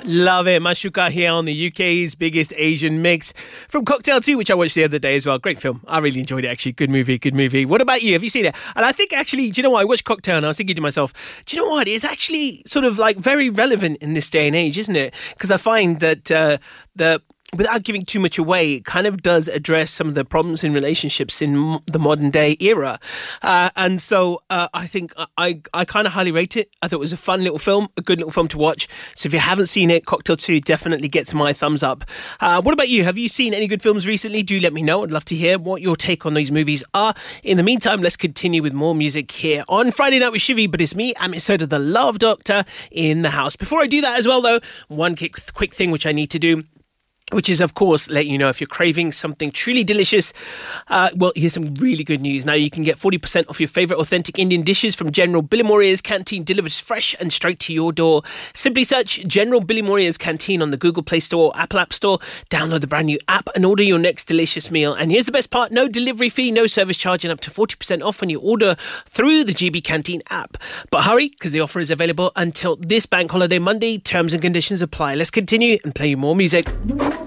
Love it. Mashuka here on the UK's biggest Asian mix from Cocktail 2, which I watched the other day as well. Great film. I really enjoyed it, actually. Good movie, good movie. What about you? Have you seen it? And I think, actually, do you know what? I watched Cocktail and I was thinking to myself, do you know what? It's actually sort of like very relevant in this day and age, isn't it? Because I find that without giving too much away, it kind of does address some of the problems in relationships in the modern day era. And so I think I kind of highly rate it. I thought it was a fun little film, a good little film to watch. So if you haven't seen it, Cocktail 2 definitely gets my thumbs up. What about you? Have you seen any good films recently? Do let me know. I'd love to hear what your take on these movies are. In the meantime, let's continue with more music here on Friday Night with Shivi. But it's me, Amit Soda, the Love Doctor, in the house. Before I do that as well, though, one quick thing which I need to do, which is, of course, let you know if you're craving something truly delicious. Well, here's some really good news. Now you can get 40% off your favourite authentic Indian dishes from General Billy Moria's Canteen, delivered fresh and straight to your door. Simply search General Billy Moria's Canteen on the Google Play Store or Apple App Store. Download the brand new app and order your next delicious meal. And here's the best part. No delivery fee, no service charge, and up to 40% off when you order through the GB Canteen app. But hurry, because the offer is available until this bank holiday Monday. Terms and conditions apply. Let's continue and play you more music.